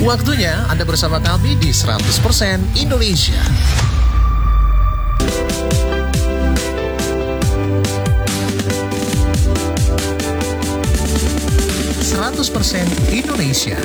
Waktunya Anda bersama kami di 100% Indonesia. Indonesia.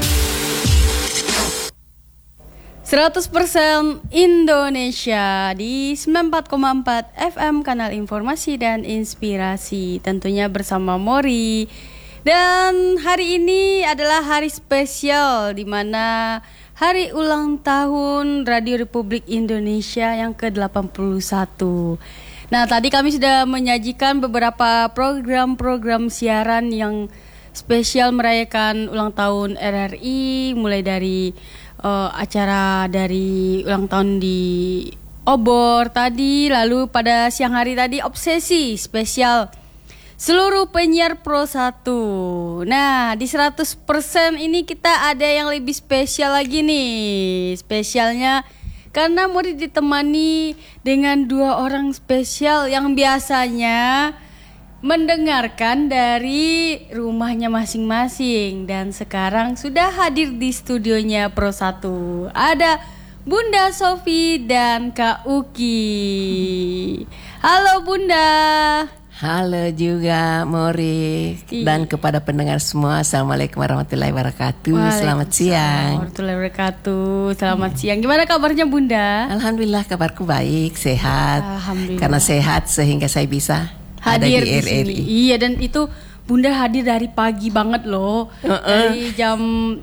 100% Indonesia di 94,4 FM Kanal Informasi dan Inspirasi, tentunya bersama Mori. Dan hari ini adalah hari spesial di mana hari ulang tahun Radio Republik Indonesia yang ke-81. Nah, tadi kami sudah menyajikan beberapa program-program siaran yang spesial merayakan ulang tahun RRI, mulai dari acara dari ulang tahun di Obor tadi, lalu pada siang hari tadi obsesi spesial seluruh penyiar Pro 1. Nah, di 100% ini kita ada yang lebih spesial lagi nih. Spesialnya karena mau ditemani dengan dua orang spesial yang biasanya mendengarkan dari rumahnya masing-masing, dan sekarang sudah hadir di studionya Pro 1. Ada Bunda Sofi dan Kak Uki. Halo Bunda. Halo juga Mori. Dan kepada pendengar semua, Assalamualaikum warahmatullahi wabarakatuh. Selamat siang. Warahmatullahi wabarakatuh. Selamat siang. Gimana kabarnya Bunda? Alhamdulillah kabarku baik, sehat. Alhamdulillah. Karena sehat sehingga saya bisa hadir ada di RRI. sini. Iya, dan itu Bunda hadir dari pagi banget loh. Dari jam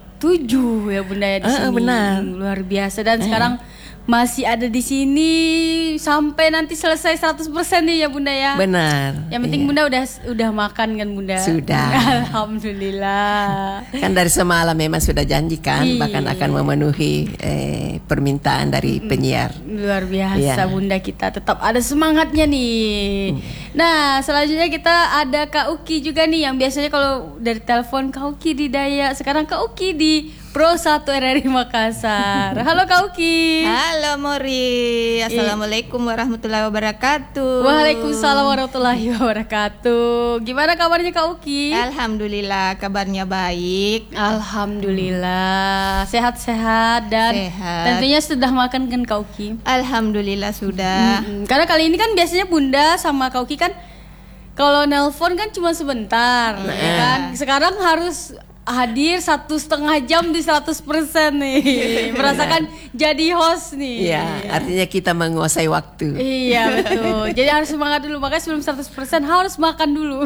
7 ya Bunda ya di sini. Benar. Luar biasa, dan sekarang masih ada di sini sampai nanti selesai 100% nih ya Bunda ya. Benar. Yang penting Bunda udah makan kan Bunda? Sudah. Alhamdulillah. Kan dari semalam memang sudah janjikan bahkan akan memenuhi permintaan dari penyiar. Luar biasa Bunda, kita tetap ada semangatnya nih. Nah, selanjutnya kita ada Kak Uki juga nih, yang biasanya kalau dari telepon Kak Uki di Daya, sekarang Kak Uki di Pro 1 RRI Makassar. Halo Kak Uki. Halo Mori. Assalamualaikum warahmatullahi wabarakatuh. Waalaikumsalam warahmatullahi wabarakatuh. Gimana kabarnya Kak Uki? Alhamdulillah kabarnya baik. Alhamdulillah sehat-sehat, dan tentunya sudah makan kan Kak Uki? Alhamdulillah sudah. Karena kali ini kan biasanya Bunda sama Kak Uki kan kalau nelpon kan cuma sebentar, ya kan? Sekarang harus hadir 1,5 jam di 100% nih. Merasakan jadi host nih. Iya, artinya kita menguasai waktu. Iya, betul. Jadi harus semangat dulu, makanya sebelum 100% harus makan dulu.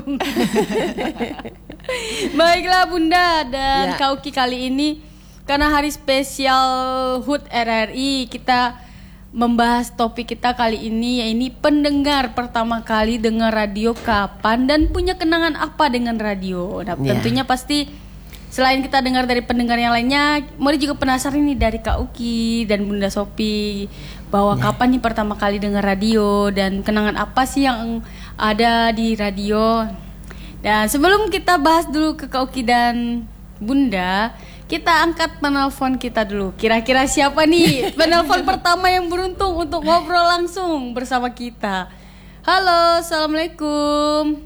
Baiklah Bunda dan Kak Uki, kali ini karena hari spesial HUT RRI, kita membahas topik kita kali ini, yaitu pendengar pertama kali dengar radio kapan dan punya kenangan apa dengan radio. Nah, tentunya pasti selain kita dengar dari pendengar yang lainnya, Mori juga penasaran nih dari Kak Uki dan Bunda Sopi, bahwa kapan nih pertama kali dengar radio dan kenangan apa sih yang ada di radio. Dan sebelum kita bahas dulu ke Kak Uki dan Bunda, kita angkat penelpon kita dulu. Kira-kira siapa nih penelpon pertama yang beruntung untuk ngobrol langsung bersama kita? Halo, Assalamualaikum.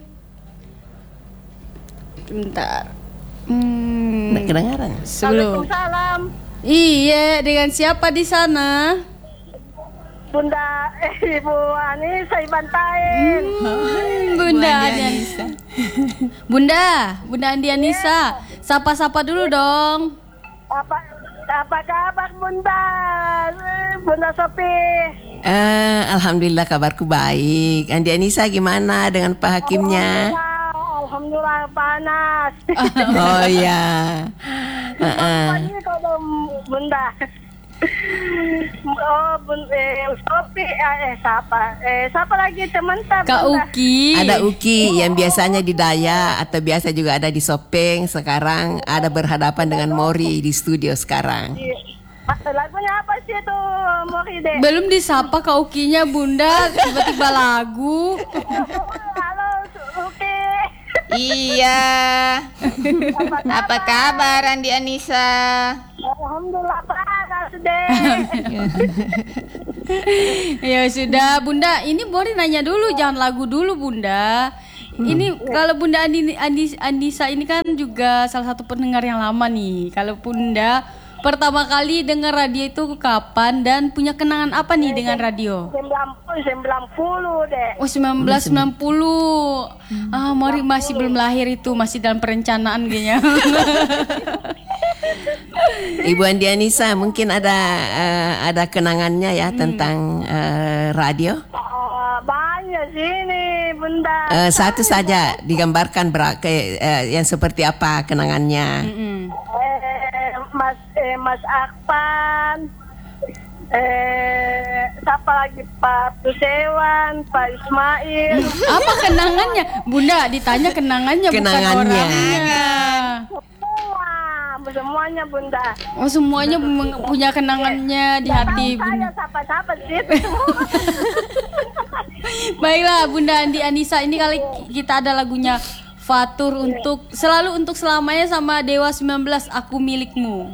Bentar. Kedengaran. Waalaikumsalam. Iya, dengan siapa di sana? Bunda Ibu Ani saya bantain. Bunda Andianisa. Bunda Andianisa. Sapa-sapa dulu dong. Apa kabar Bunda? Bunda Sopi. Alhamdulillah kabarku baik. Andi Anissa gimana dengan Pak Hakimnya? Alhamdulillah panas. Oh iya. Ini kalau Bunda. Sopi siapa lagi teman Kak Uki. Ada Uki yang biasanya di Daya atau biasa juga ada di Sopeng. Sekarang ada berhadapan dengan Mori di studio sekarang. Lagunya apa sih itu Mori deh? Belum disapa Kak Ukinya Bunda, tiba-tiba lagu. Halo Uki. Iya. Apa kabar Andi Anissa? Alhamdulillah panas deh. Ya sudah Bunda, ini Mori nanya dulu, jangan lagu dulu Bunda. Ini kalau Bunda Andisa ini kan juga salah satu pendengar yang lama nih. Kalau Bunda pertama kali dengar radio itu kapan dan punya kenangan apa nih dengan radio? 90 deh. Oh 1990. Mori masih belum lahir itu, masih dalam perencanaan kayaknya. Ibu Andi Anissa mungkin ada kenangannya ya tentang radio. Banyak sih ini Bunda. Satu saja digambarkan yang seperti apa kenangannya. Mas Akpan, siapa lagi Pak Tusewan, Pak Ismail. Apa kenangannya? Bunda ditanya kenangannya, Kenangannya. bukan orangnya. Semuanya Bunda. Oh semuanya punya kenangannya di hati Bunda. Siapa sih? Baiklah Bunda Andi Anissa, ini kali kita ada lagunya Fatur untuk selamanya sama Dewa 19 Aku Milikmu.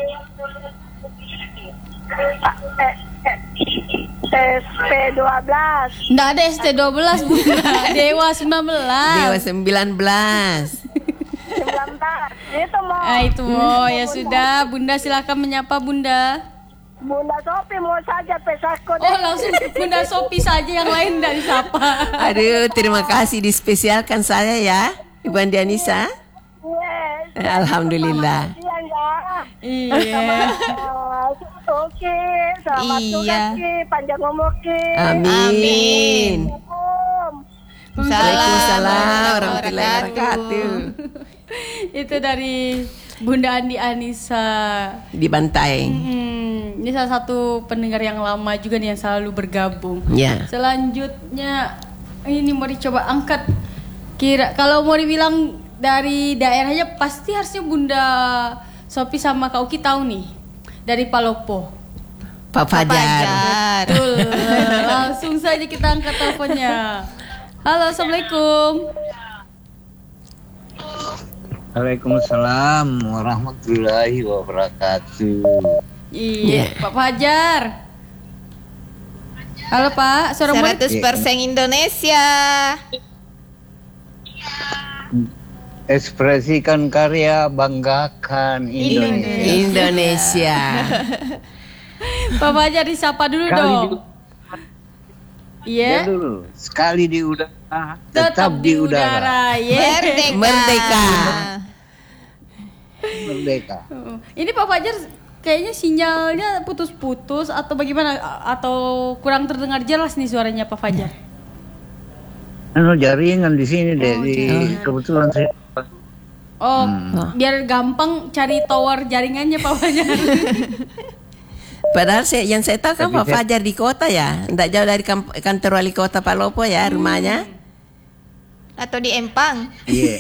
SP12. Nggak ada ST12 Bunda. Dewa 19. Dewa 19. 19. Itu mau. Itu ya sudah, Bunda silakan menyapa Bunda. Bunda Sopi mau saja pesako. Oh langsung Bunda Sopi saja, yang lain dari siapa? Aduh, terima kasih dispesialkan saya ya, Ibu Andi Anissa. Yes. Alhamdulillah. Iya. Oke, selamat tugas Ki, panjang umur Ki. Amin. Waalaikumsalam warahmatullahi wabarakatuh. Itu dari Bunda Andi Anissa Di Bantai. Ini salah satu pendengar yang lama juga nih yang selalu bergabung. Ya. Selanjutnya ini mau dicoba angkat. Kalau mau dibilang dari daerahnya pasti harusnya Bunda Sopi sama Kak Uki tahu nih. Dari Palopo. Pak Fajar. Betul. Langsung saja kita angkat teleponnya. Halo, Assalamualaikum. Waalaikumsalam warahmatullahi wabarakatuh. Iya, Pak Fajar. Halo Pak, suara 100% Indonesia. Ekspresikan karya, banggakan Indonesia. Pak Fajar disapa dulu Sekali dong. Iya. dulu. Sekali di udara, tetap di udara. Merdeka. Merdeka. Ini Pak Fajar kayaknya sinyalnya putus-putus atau bagaimana, atau kurang terdengar jelas nih suaranya Pak Fajar. Jaringan di sini deh, kebetulan saya. Biar gampang cari tower jaringannya Pak Fajar. Padahal yang saya tahu kan Pak Fajar di kota ya, tidak jauh dari kantor wali kota Palopo ya rumahnya. Atau di Empang. Iya.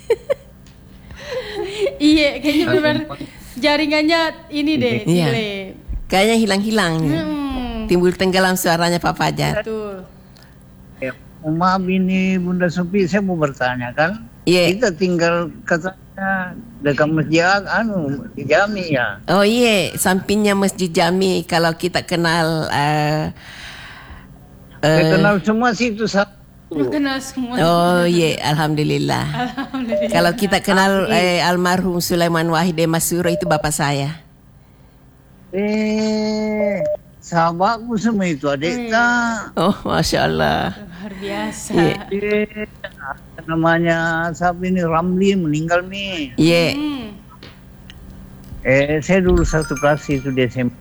Iya, kayaknya benar jaringannya ini deh, Iya. delay. Kayaknya hilang-hilang. Timbul tenggelam suaranya Pak Fajar. Betul. Ya, maaf ini Bunda Sopi, saya mau bertanya kan. Iya. Kita tinggal katanya dekat masjid di Jami ya. Oh iya, sampingnya Masjid Jami. Kalau kita kenal Saya kenal semua situ satu. Kenal semua. oh iya, alhamdulillah. Kalau kita kenal almarhum Sulaiman Wahid Masuro, itu bapak saya. Sahabatku semua itu adik tak. Oh, masya Allah. Luar biasa. Namanya siapa ini, Ramli, meninggal nih. Iya. Saya dulu satu kelas itu di SMP.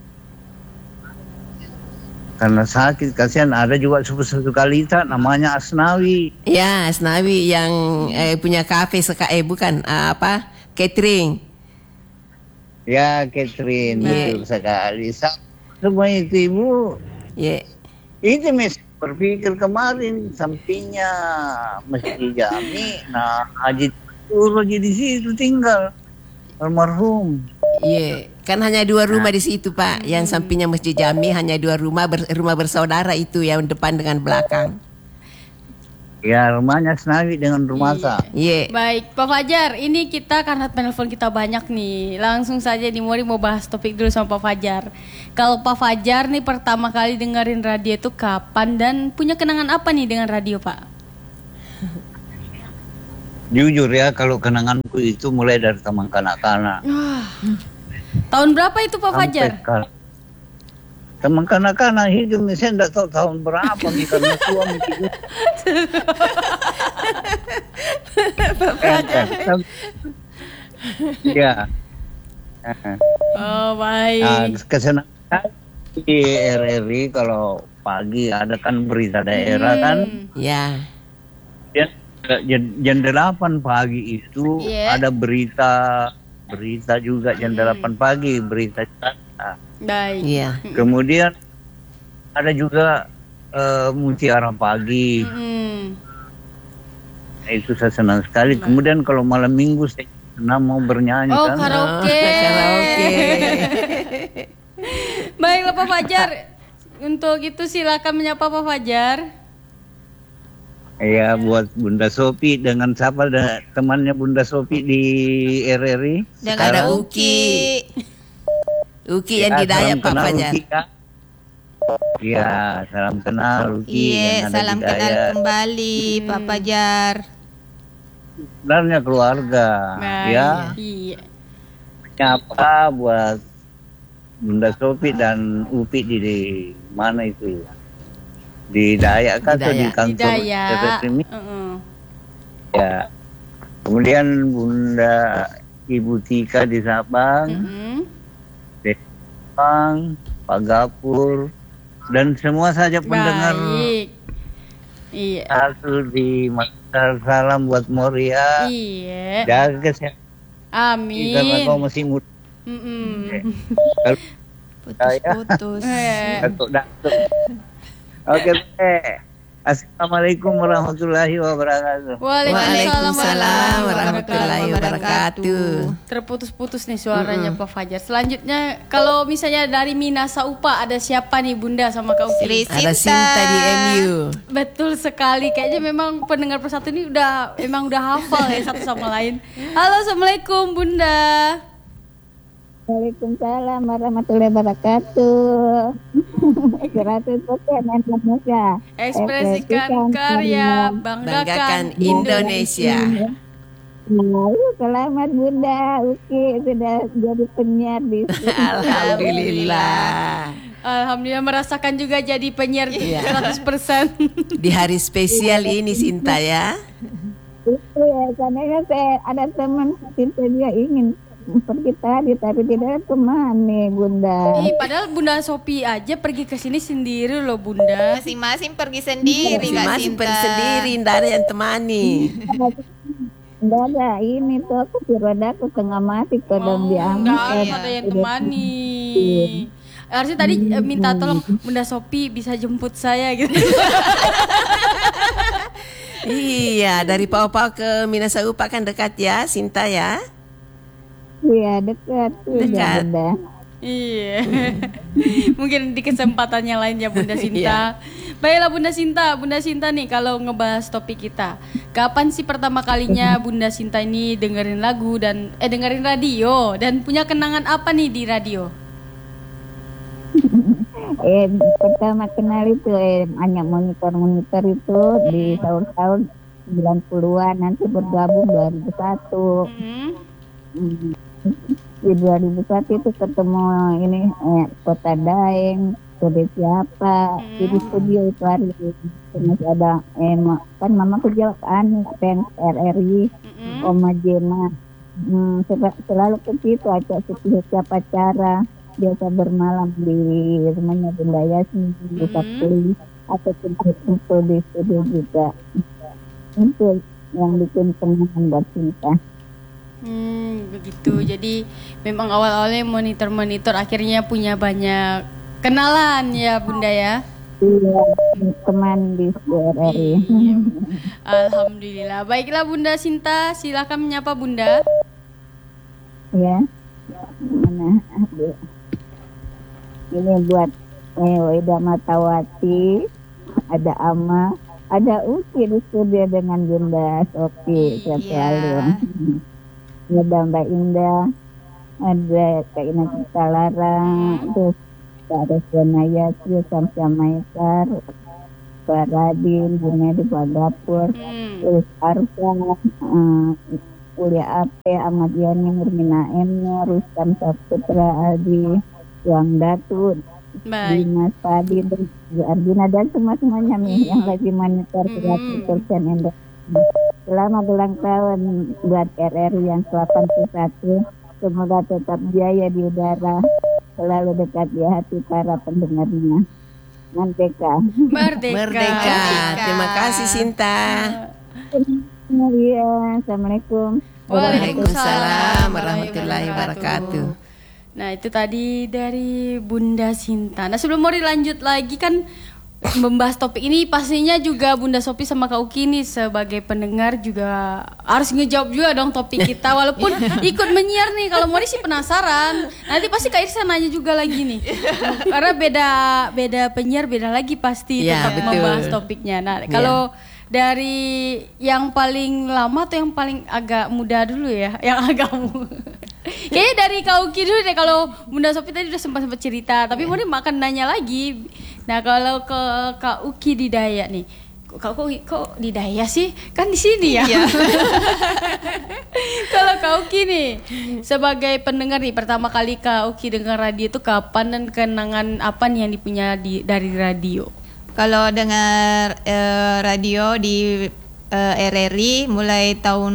Karena sakit, kasihan. Ada juga satu kali tak, namanya Asnawi. Ya, Asnawi yang punya kafe bukan catering. Ya, Catherine, betul sekali. Semua itu Ibu. Iya. Itu mesti berpikir kemarin sampingnya Masjid Jami. Nah, Haji Turun di situ tinggal almarhum. Iya, kan hanya 2 rumah di situ Pak. Yang sampingnya Masjid Jami hanya 2 rumah, rumah bersaudara itu yang depan dengan belakang. Ya, rumahnya Asnawi dengan rumah saya. Iya. Baik, Pak Fajar, ini kita karena telepon kita banyak nih. Langsung saja nih Mori mau bahas topik dulu sama Pak Fajar. Kalau Pak Fajar nih pertama kali dengerin radio itu kapan dan punya kenangan apa nih dengan radio, Pak? Jujur ya, kalau kenanganku itu mulai dari taman kanak-kanak. Tahun berapa itu Pak sampai Fajar? sekarang. Teman kanak-kanak hidup saya tidak tahu tahun berapa nih karena tua mikir. Ya. Oh baik. Nah, kesenangan di RRI kalau pagi ada kan berita daerah kan. Ya. Jam 8 pagi itu ada berita juga jam 8 pagi berita cerita. Baik. Iya. Kemudian ada juga mutiara pagi. Itu saya senang sekali. Kemudian kalau malam minggu saya senang mau bernyanyi Oh, kan. karaoke. Karaoke. Baiklah Pak Fajar. Untuk itu silakan menyapa Pak Fajar. Ya buat Bunda Sopi dengan siapa temannya Bunda Sopi di RRI. Dengan Ada Uki. Uki yang di Dayak Pak Fajar. Iya, salam kenal Uki. Iya, salam kenal kembali Pak Fajar. Sebenarnya keluarga, Baik. ya. Iya. Nyapa buat Bunda Sopi dan Upi di mana itu ya? Di Dayak kan atau di Dayak. kantor Hidayah. RRI? Ya. Kemudian Bunda Ibu Tika di Sabang, Depang, Pak Gapur, dan semua saja pendengar. Baik. Iya. Satu di Makassar, salam buat Moria. Iya. Jaga kesehatan karena Amin. kau masih muda. Kalau Putus-putus. datuk. Oke, Assalamualaikum warahmatullahi wabarakatuh. Waalaikumsalam warahmatullahi wabarakatuh. Terputus-putus nih suaranya Pak Fajar. Selanjutnya kalau misalnya dari Minasa Upa ada siapa nih Bunda sama Kak Uki? Ada Sinta di MU. Betul sekali. Kayaknya memang pendengar persatu ini udah hafal ya satu sama lain. Halo, Assalamualaikum Bunda. Waalaikumsalam warahmatullahi wabarakatuh. 100% Indonesia. Ekspresikan karya, banggakan Indonesia. Selamat Bunda Uki sudah jadi penyiar di sini. Alhamdulillah. Alhamdulillah merasakan juga jadi penyiar 100%. Di hari spesial ini Sinta ya. Itu ya, karena saya ada teman Sinta dia ingin pergi tadi tapi tidak kemana Bunda. Padahal Bunda Sopi aja pergi ke sini sendiri loh Bunda. Masing-masing pergi sendiri Kak Masing-masing Sinta. pergi sendiri, tidak ada yang temani. Enggak ada ini tuh aku di rodaku setengah mati kadang diambil. Enggak ada yang temani. Harusnya tadi minta tolong Bunda Sopi bisa jemput saya gitu. Iya, dari Pau-Pau ke Minasa Upa kan dekat ya, Sinta ya. Iya dekat. Bunda. Iya. Mungkin di kesempatannya lain ya Bunda Sinta. Baiklah Bunda Sinta nih kalau ngebahas topik kita. Kapan sih pertama kalinya Bunda Sinta ini dengerin lagu dan dengerin radio dan punya kenangan apa nih di radio? Pertama kenal itu hanya monitor itu di tahun-tahun 90-an, nanti bergabung 2001. Di 2001 itu ketemu ini Kota Daeng, Kode Siapa, di studio itu hari masih ada kan mama kerja fans RRI, Oma Jena, selalu ke situ ajak setiap acara, biasa bermalam di rumahnya Bunda Yasmin di Kapuli atau kumpul di studio juga. Itu yang bikin kenangan buat Sinta. Begitu. Jadi memang awal-awalnya monitor akhirnya punya banyak kenalan ya Bunda ya. Iya, teman di RRI. Alhamdulillah. Baiklah Bunda Sinta, silakan menyapa Bunda. Ya. Mana? Ini buat Weda Matawati, ada Ama, ada Uki di studio dengan Bunda Sopi selalu. Ada Mbak Indah, ada Kak Ina Cita Larang, terus ada Sonaya, Samsia Maikar, Pak Radin, Bu Medi, Pak Gapur, terus Arfa, Kuliah AP, Ahmad Yani, Murmina Emno, Rustam Saputra, Aldi, Tuang Datu, Baik. Dimas Padi, dan Arjuna, dan semuanya nih yang lagi monitor 100% Indonesia. Selamat ulang tahun buat RRI yang ke-81. Semoga tetap jaya di udara, selalu dekat di hati para pendengarnya. Merdeka. Merdeka. Terima kasih Sinta. Iya, Assalamualaikum. Waalaikumsalam warahmatullahi wabarakatuh. Nah itu tadi dari Bunda Sinta. Nah sebelum Mori lanjut lagi kan membahas topik ini, pastinya juga Bunda Sophie sama Kak Uki nih sebagai pendengar juga harus ngejawab juga dong topik kita, walaupun ikut menyiar nih. Kalau Mori sih penasaran, nanti pasti Kak Irsa nanya juga lagi nih, karena beda penyiar, beda lagi pasti tetap membahas topiknya. Nah kalau dari yang paling lama atau yang paling agak muda dulu ya? Yang agak kayaknya dari Kak Uki dulu deh. Kalau Bunda Sophie tadi udah sempat cerita, tapi Mori makan nanya lagi. Nah kalau ke Kak Uki di Dayak nih, Kak Uki kok di Dayak sih? Kan di sini ya. Iya. Kalau Kak Uki nih sebagai pendengar nih, pertama kali Kak Uki dengar radio itu kapan dan kenangan apa nih yang dipunya dari radio? Kalau dengar radio di RRI mulai tahun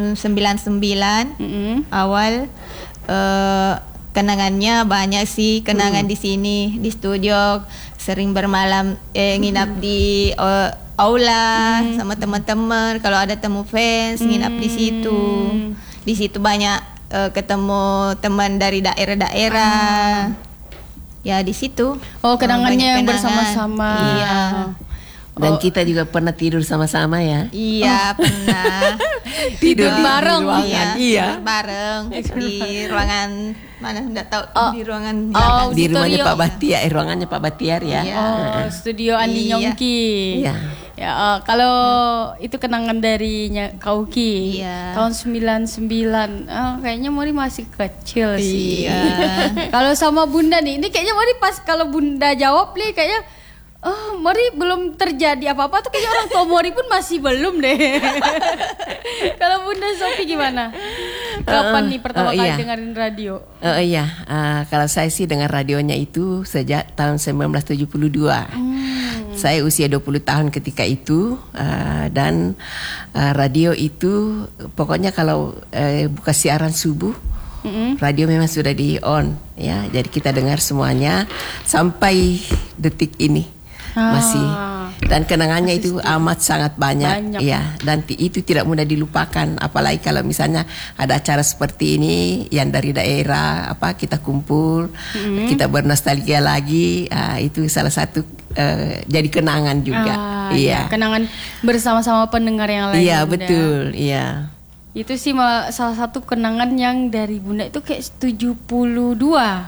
99 awal, kenangannya banyak sih. Kenangan di sini di studio, sering bermalam nginap di aula sama teman-teman. Kalau ada temu fans nginap di situ. Di situ banyak ketemu teman dari daerah-daerah. Ya di situ. Oh, kenangannya yang bersama-sama. Iya. Dan kita juga pernah tidur sama-sama ya. Iya, pernah. Tidur bareng. Iya. Tidur bareng di ruangan mana enggak tahu, di ruangan belakang. Di rumahnya Pak Batiar, ruangannya Pak Batiar ya. Oh, studio Andi Nyongki. Iya. Ya, kalau itu kenangan dari Kauki tahun 99. Kayaknya Mori masih kecil sih. Kalau sama Bunda nih, ini kayaknya Mori pas kalau Bunda jawab nih kayaknya Mori belum terjadi apa-apa tuh, kayaknya orang tua Mori pun masih belum deh. Kalau Bunda Sophie gimana? Kapan nih pertama kali dengerin radio? Kalau saya sih dengar radionya itu sejak tahun 1972. Saya usia 20 tahun ketika itu, dan radio itu pokoknya kalau buka siaran subuh, radio memang sudah di on ya. Jadi kita dengar semuanya sampai detik ini masih. Dan kenangannya itu amat sangat banyak. Ya. Dan itu tidak mudah dilupakan. Apalagi kalau misalnya ada acara seperti ini yang dari daerah, kita kumpul, kita bernostalgia lagi. Itu salah satu jadi kenangan juga. Iya. Kenangan bersama-sama pendengar yang lain. Iya, betul. Iya. Itu sih salah satu kenangan yang dari Bunda itu kayak 72.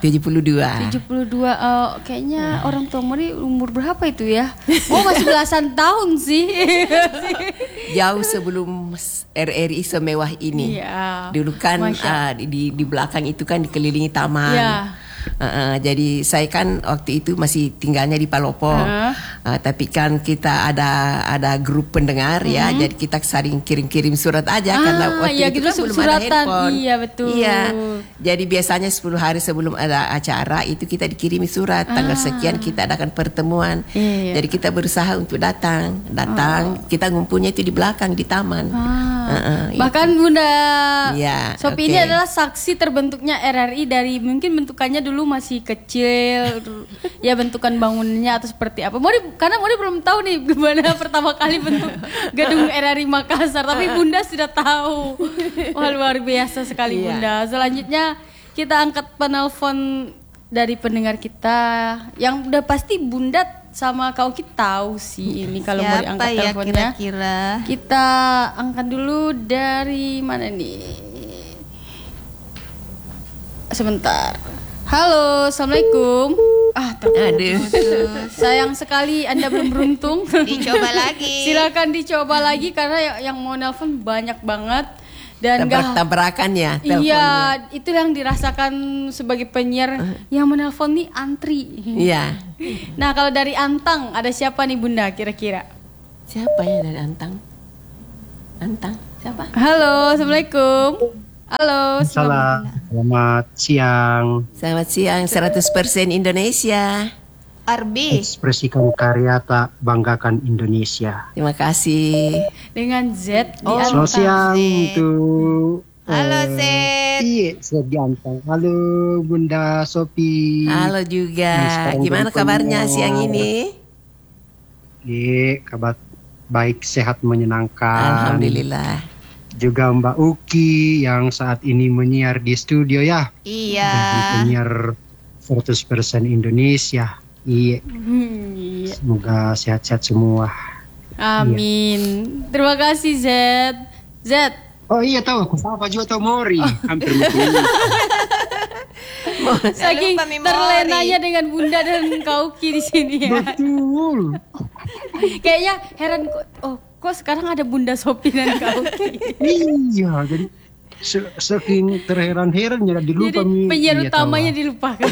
Kayaknya orang tua Mori umur berapa itu ya? Oh, masih belasan tahun sih. Jauh sebelum RRI semewah ini. Iya. Dulu kan di belakang itu kan dikelilingi taman. Iya. Jadi saya kan waktu itu masih tinggalnya di Palopo, tapi kan kita ada grup pendengar ya, jadi kita sering kirim surat aja karena waktu itu kan belum ada handphone. Iya betul. Iya, jadi biasanya 10 hari sebelum ada acara itu kita dikirimi surat, tanggal sekian kita adakan pertemuan. Jadi kita berusaha untuk datang, kita ngumpulnya itu di belakang di taman. Bahkan Bunda Sophie ini adalah saksi terbentuknya RRI dari mungkin bentukannya dulu masih kecil, ya bentukan bangunannya atau seperti apa. Karena Mori belum tahu nih gimana pertama kali bentuk gedung RRI Makassar, tapi Bunda sudah tahu. Wah, luar biasa sekali Bunda. Selanjutnya kita angkat penelpon dari pendengar kita yang udah pasti Bunda sama Kak Uki tahu sih ini kalau Mori angkat teleponnya. Kira-kira? Kita angkat dulu dari mana nih? Sebentar. Halo, assalamualaikum. Aduh. Sayang sekali Anda belum beruntung. Dicoba lagi. Silakan dicoba lagi karena yang mau nelpon banyak banget dan tabrakan ya. Iya, itu yang dirasakan sebagai penyiar yang menelpon nih antri. Iya. Nah, kalau dari Antang ada siapa nih Bunda kira-kira? Siapa ya dari Antang? Siapa? Halo, Assalamualaikum. Halo, Selamat siang. Selamat siang, 100% Indonesia. Arbi. Ekspresikan karya tak banggakan Indonesia. Terima kasih. dengan Z di Selamat atas. siang Zed. untuk Halo Zed. Iya, Sediantang. Halo Bunda Sopi. Halo juga. sekarang Gimana jadi kabarnya penyiar. siang ini? Iya, kabar baik, sehat, menyenangkan. Alhamdulillah. Juga Mbak Uki yang saat ini menyiar di studio ya. Iya. Penyiar 100% Indonesia. Iya, Iya. semoga sehat-sehat semua. Amin. Terima kasih Z. Z. Oh iya tahu, aku sama juga tahu Mori. Hampir lupa. Saking lupa memori. terlenanya dengan Bunda dan Kauki di sini ya. Betul. Kayaknya heran kok sekarang ada Bunda Sopi dan Kauki. Iya, jadi saking terheran-heran jadi lupa Jadi penyiar iya, utamanya tahu. dilupakan.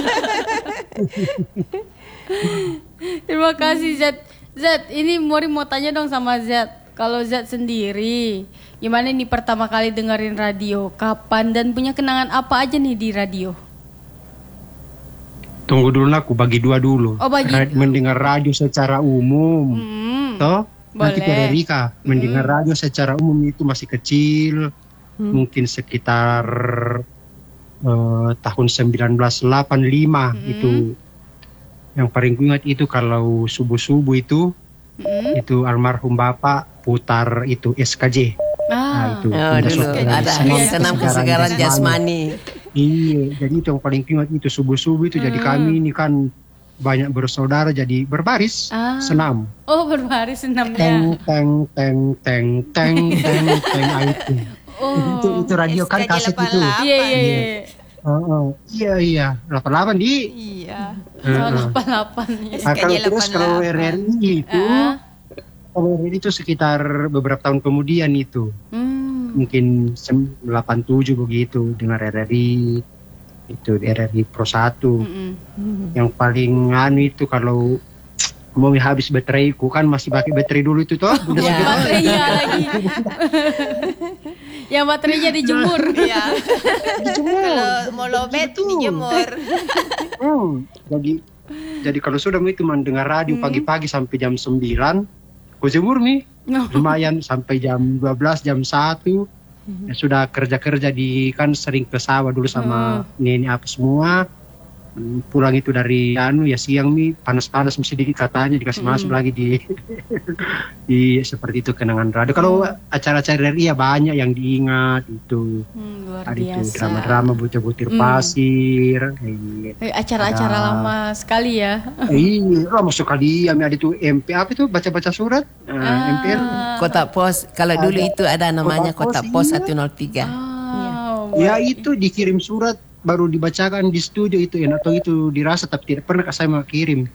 Terima kasih Z. Z, ini Mori mau tanya dong sama Z. Kalau Z sendiri, gimana nih pertama kali dengerin radio? Kapan dan punya kenangan apa aja nih di radio? Tunggu dulu lah, aku bagi dua dulu. Oh, bagi dua. Mendengar radio secara umum. Toh? Nanti boleh. pada Rika, mendengar radio secara umum itu masih kecil. Mungkin sekitar tahun 1985 itu. Yang paling ingat itu kalau subuh-subuh itu almarhum Bapak putar itu SKJ. Nah, itu Oh, dulu ada senam kesegaran jasmani. Iya, jadi itu yang paling ingat itu subuh-subuh itu. Jadi kami ini kan banyak bersaudara, jadi berbaris senam. Oh, berbaris senamnya. Teng teng teng teng teng teng teng itu. Oh. Itu radio kan SKJ kaset itu. 88. Iya. Iya, 88 di. Iya. Tahun 88 ya. Nah, kalau SKJ terus kalau 88. RRI itu, kalau RRI itu sekitar beberapa tahun kemudian itu. Mungkin 87 begitu dengar RRI. Itu RRI Pro 1. Yang paling itu kalau mau habis bateraiku kan masih pakai baterai dulu itu toh. Baterainya lagi. Yang baterainya dijemur. Iya. Kalau mau lobet dijemur. Jadi kalau sudah itu mendengar radio pagi-pagi sampai jam 9, aku jemur nih. Lumayan sampai jam 12, jam 1. Ya, sudah kerja-kerja di kan sering ke sawah dulu sama nenek apa semua. Pulang itu dari ya siang nih panas-panas mesti dikit katanya dikasih masuk lagi di seperti itu kenangan radio. Kalau acara-acara RRI ya banyak yang diingat itu. Luar Ada itu biasa. drama-drama butir-butir pasir. Acara-acara lama sekali ya. Iya, lama sekali. Ada itu MP apa itu baca-baca surat MPR. Kotak pos. Kalau dulu itu ada namanya Kotak kotak pos pos, 103. Ya itu dikirim surat baru dibacakan di studio itu atau itu dirasa tapi tidak pernah saya mau kirim.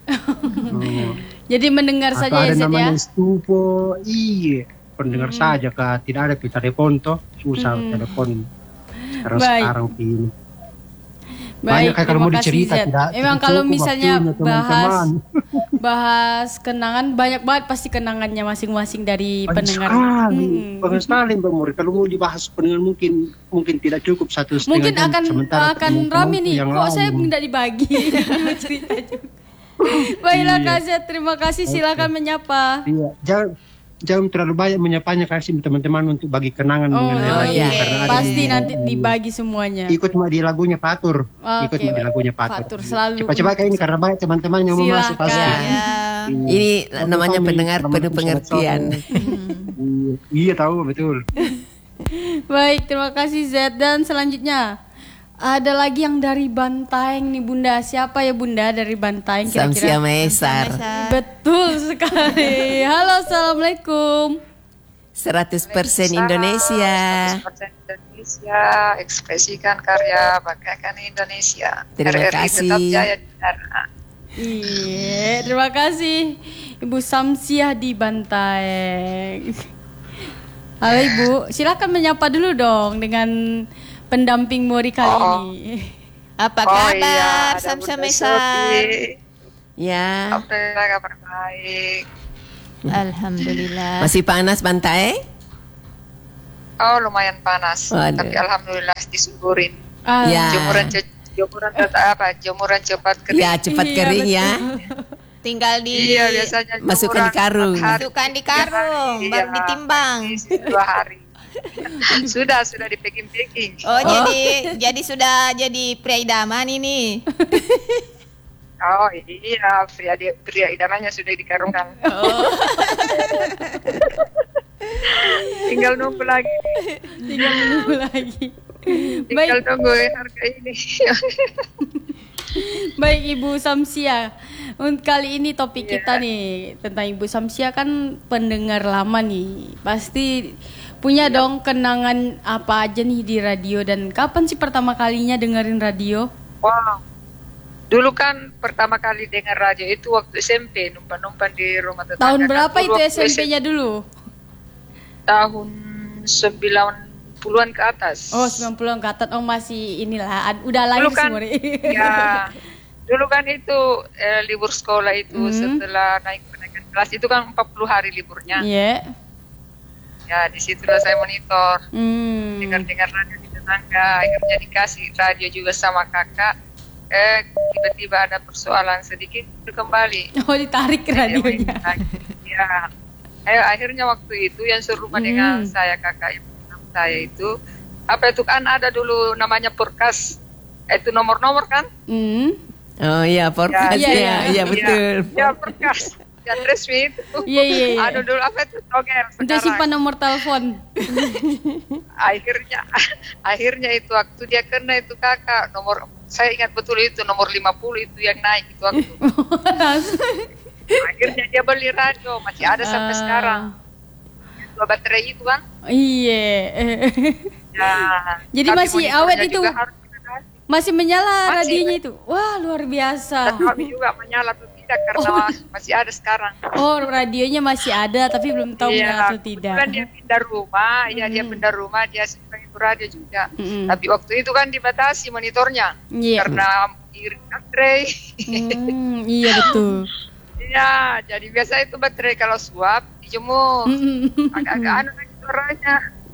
Jadi mendengar Atau saja ada ya Zed ya. namanya stupo, iya pendengar saja kak, tidak ada telepon toh susah telepon sekarang ini. Baik, Banyak kayak kalau terima mau kasih dicerita Zed. tidak Emang cukup kalau misalnya waktunya, teman-teman. bahas kenangan banyak banget pasti kenangannya masing-masing dari Banyak pendengar. banyak sekali Mbak Muri. Kalau mau dibahas pendengar mungkin tidak cukup 1,5 Mungkin jam. Sementara akan teman-teman rame nih. yang Kok saya lain. tidak dibagi? Mau cerita juga. Baiklah Kak Zed, terima kasih. Silakan menyapa. Iya, jangan terlalu banyak menyapanya, kasih teman-teman untuk bagi kenangan mengenai lagu iya. karena ada Pasti di- nanti dibagi semuanya. ikut di lagunya Fatur. Ikut Oke, di lagunya Fatur. Fatur selalu. Cepat-cepat kayak ini karena banyak teman-teman yang mau masuk Silakan. pasti. Iya. Ini namanya Kami pendengar teman-teman penuh pengertian. Iya tahu betul. Baik, terima kasih Z. Dan selanjutnya ada lagi yang dari Bantaeng nih Bunda. Siapa ya Bunda dari Bantaeng Samsia kira-kira? Maesar. Betul sekali. Halo, assalamualaikum. 100% Indonesia. 100% Indonesia, ekspresikan karya banggakan Indonesia. Terima RRI kasih. tetap jaya di sana. Iya, terima kasih Ibu Samsiah di Bantaeng. Halo Ibu, silakan menyapa dulu dong dengan pendamping Mori kali ini. Apa Oh kabar iya, ada Samsa Bunda Mesar? Sophie. Ya. Alhamdulillah kabar baik. Alhamdulillah. Masih panas Bantaeng? Oh, lumayan panas. Waduh. Tapi alhamdulillah disuburin. Ya. Jemuran cepat kering. Ya, cepat kering ya. Tinggal di Iya, biasanya Masukkan di karung. masukkan di karung, baru ditimbang. 2 hari. sudah di packing. Oh, jadi sudah jadi pria idaman ini. Oh iya, pria idamannya sudah dikarungkan. Tinggal nunggu lagi. Tinggal nunggu harga ini. Baik Ibu Samsia, untuk kali ini topik kita nih tentang Ibu Samsia kan pendengar lama nih, pasti punya dong kenangan apa aja nih di radio, dan kapan sih pertama kalinya dengerin radio? Wow, dulu kan pertama kali dengar radio itu waktu SMP, numpang-numpang di rumah tetangga. Tahun berapa Kan, itu SMP-nya dulu? Tahun 90-an ke atas. Oh, 90-an ke atas. Oh, masih inilah udah lahir Dulu kan, semua. ya, dulu kan itu libur sekolah itu setelah naik kenaikan kelas itu kan 40 hari liburnya. Iya. Ya, disitulah saya monitor, dengar-dengar radio di tetangga, akhirnya dikasih radio juga sama kakak. Tiba-tiba ada persoalan sedikit, itu kembali. Oh, ditarik radionya. Ya, akhirnya waktu itu yang seru dengan saya kakak saya itu, apa itu kan ada dulu namanya Purkas, itu nomor-nomor kan? Oh iya, podcast ya, betul. Ya, Purkas. Yang resmi itu. Iya. Aduh dulu apa itu toger sekarang. Untuk simpan nomor telepon. Akhirnya itu waktu dia kena itu kakak nomor, saya ingat betul itu nomor 50 itu yang naik itu waktu. Akhirnya dia beli radio, masih ada sampai sekarang. 2 baterai itu kan? Iya. Ya. Jadi masih awet itu. Masih menyala Masih. radionya itu. Wah, luar biasa. Dan kami juga menyala atau tidak karena masih ada sekarang. Oh, radionya masih ada tapi belum tahu menyala atau tidak. Kan dia pindah rumah, dia pindah rumah, dia simpan itu radio juga. Tapi waktu itu kan dibatasi monitornya karena irit baterai. Iya betul. Iya, jadi biasa itu baterai kalau suap dijemur. Agak-agak anu lagi suaranya.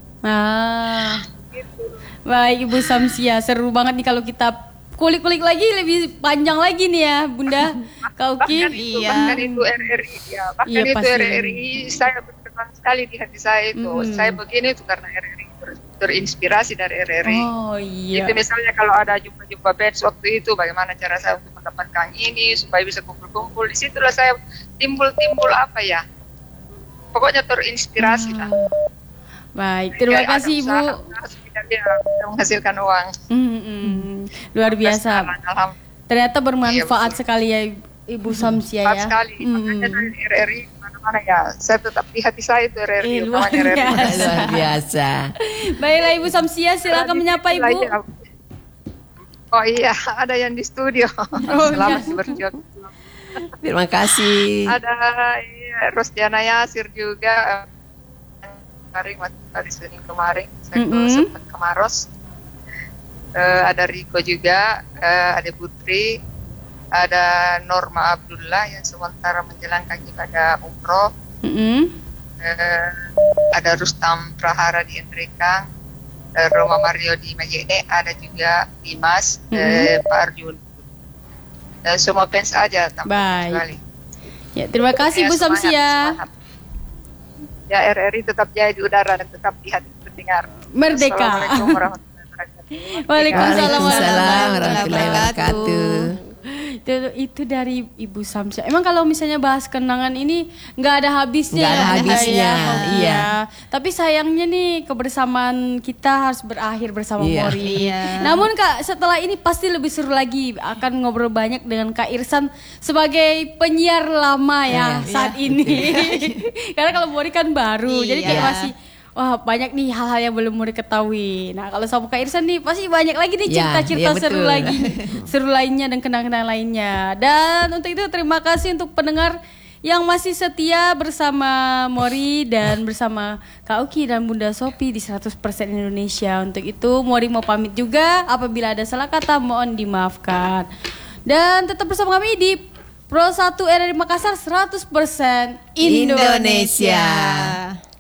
Gitu. Baik Ibu Samsia, seru banget nih kalau kita kulik-kulik lagi lebih panjang lagi nih ya Bunda Kauki. Bahkan itu RRI ya, bahkan itu pasti. RRI saya berkenan sekali di hati saya itu. Saya begini itu karena RRI terinspirasi dari RRI. Oh iya. Itu misalnya kalau ada jumpa-jumpa band waktu itu, bagaimana cara saya untuk mendapatkan ini supaya bisa kumpul-kumpul. Disitulah saya timbul apa ya, pokoknya terinspirasi lah. Baik, terima kasih Ibu. Dia menghasilkan uang. Luar biasa. Ternyata bermanfaat sekali ya Ibu Samsia ya. Sekali. Makanya dari RRI mana ya, saya tetap di hati saya itu RRI. Luar biasa. Baiklah Ibu Samsia, silakan menyapa Ibu. Oh iya, ada yang di studio. Selamat berjuang. Terima kasih. Ada Rosdiana Yasir juga. Hari Senin kemarin saya sempat ke Maros. Ada Riko juga, ada Putri, ada Norma Abdullah yang sementara menjalankan ibadah umroh. Ada Rustam Prahara di Endrekang, Roma Mario di Majene, ada juga Dimas, Pak Arjun. Semua fans aja tanpa kecuali. Ya, terima kasih Bu Samsia. Ya, RRI tetap jaya di udara dan tetap di hati pendengar. Merdeka. Assalamualaikum warahmatullahi wabarakatuh. Waalaikumsalam warahmatullahi wabarakatuh. Itu dari Ibu Samsia. Emang kalau misalnya bahas kenangan ini nggak ada habisnya. Nggak ada habisnya, iya. Tapi sayangnya nih kebersamaan kita harus berakhir bersama Mori. Namun Kak, setelah ini pasti lebih seru lagi. Akan ngobrol banyak dengan Kak Irsan sebagai penyiar lama ya saat ini. Karena kalau Mori kan baru, jadi kayak masih wah banyak nih hal-hal yang belum mau diketahui. Nah kalau sama Kak Irsan nih pasti banyak lagi nih cerita-cerita seru lagi, seru lainnya dan kenang-kenang lainnya. Dan untuk itu terima kasih untuk pendengar yang masih setia bersama Mori dan bersama Kak Uki dan Bunda Sopi di 100% Indonesia. Untuk itu Mori mau pamit juga, apabila ada salah kata mohon dimaafkan. Dan tetap bersama kami di Pro 1 RRI Makassar 100% Indonesia.